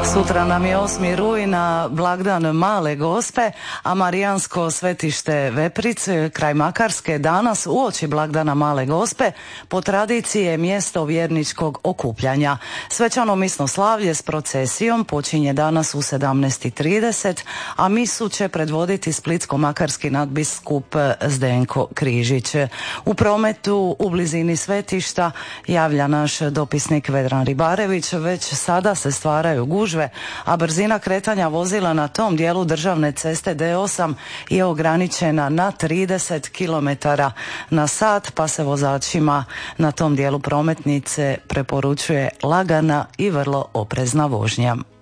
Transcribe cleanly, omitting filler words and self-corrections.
Sutra nam je 8. rujna, blagdan Male Gospe, a Marijansko svetište Veprice kraj Makarske danas uoči blagdana Male Gospe po tradiciji je mjesto vjerničkog okupljanja. Svečano misno slavlje s procesijom počinje danas u 17:30, a misu će predvoditi splitsko-makarski nadbiskup Zdenko Križić. U prometu u blizini svetišta javlja naš dopisnik Vedran Ribarević, već sada se stvaraju gužve, a brzina kretanja vozila na tom dijelu državne ceste D8 je ograničena na 30 km na sat, pa se vozačima na tom dijelu prometnice preporučuje lagana i vrlo oprezna vožnja.